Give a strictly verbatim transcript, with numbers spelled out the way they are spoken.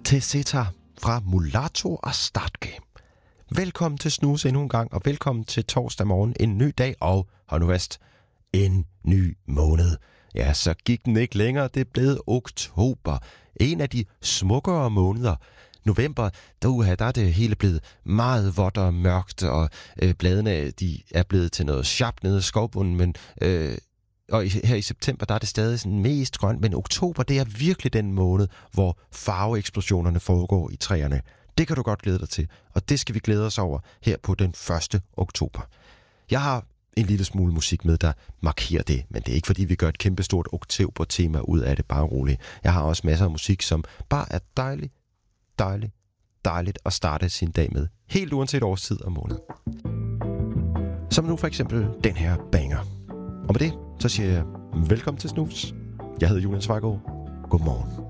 til Sitar fra Mulatto og Startgame. Velkommen til Snus endnu en gang, og velkommen til torsdag morgen. En ny dag, og hold nu fast, en ny måned. Ja, så gik den ikke længere. Det er blevet oktober. En af de smukkere måneder. November, der, der er det hele blevet meget vådt og mørkt, og øh, bladene de er blevet til noget sharp nede i skovbunden, men... Øh, Og her i september, der er det stadig sådan mest grønt, men oktober, det er virkelig den måned, hvor farveeksplosionerne foregår i træerne. Det kan du godt glæde dig til, og det skal vi glæde os over her på den første oktober. Jeg har en lille smule musik med, der markerer det, men det er ikke fordi, vi gør et kæmpestort oktober-tema ud af det, bare roligt. Jeg har også masser af musik, som bare er dejligt, dejligt, dejligt at starte sin dag med, helt uanset årstid og måned. Som nu for eksempel den her banger. Og med det, så siger jeg velkommen til Snus. Jeg hedder Julian Svejgaard. Godmorgen.